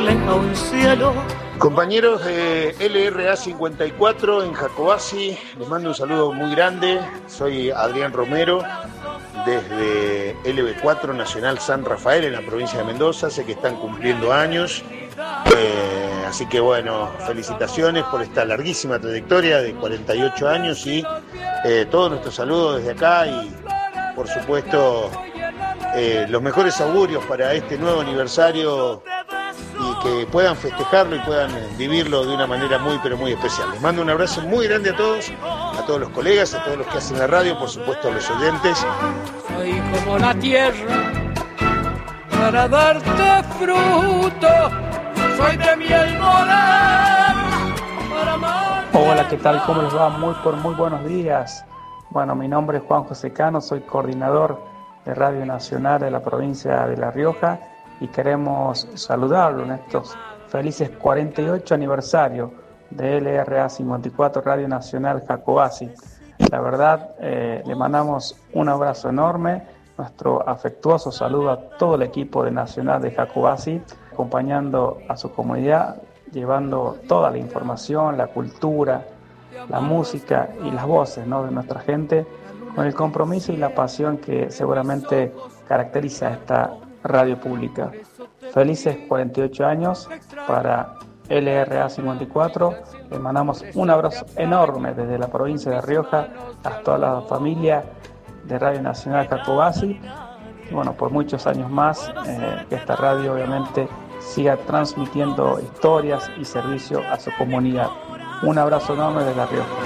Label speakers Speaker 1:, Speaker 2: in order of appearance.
Speaker 1: refleja un cielo.
Speaker 2: Compañeros de LRA 54 en Jacobasi, les mando un saludo muy grande. Soy Adrián Romero, desde LB4 Nacional San Rafael en la provincia de Mendoza. Sé que están cumpliendo años, así que bueno, felicitaciones por esta larguísima trayectoria de 48 años y todos nuestros saludos desde acá y por supuesto los mejores augurios para este nuevo aniversario y que puedan festejarlo y puedan vivirlo de una manera muy pero muy especial. Les mando un abrazo muy grande a todos los colegas, a todos los que hacen la radio, por supuesto a los oyentes.
Speaker 1: Soy como la tierra para darte fruto, soy de miel morar para amar.
Speaker 3: Hola, ¿qué tal? ¿Cómo les va? Muy buenos días. Bueno, mi nombre es Juan José Cano, soy coordinador de Radio Nacional de la provincia de La Rioja y queremos saludarlo en estos felices 48 aniversarios de LRA 54 Radio Nacional Jacobasi. La verdad, le mandamos un abrazo enorme, nuestro afectuoso saludo a todo el equipo de Nacional de Jacobasi, acompañando a su comunidad, llevando toda la información, la cultura, la música y las voces, ¿no?, de nuestra gente, con el compromiso y la pasión que seguramente caracteriza a esta radio pública. Felices 48 años para LRA 54. Le mandamos un abrazo enorme desde la provincia de La Rioja a toda la familia de Radio Nacional Jacobasi. Y bueno, por muchos años más, que esta radio obviamente siga transmitiendo historias y servicio a su comunidad. Un abrazo enorme desde La Rioja.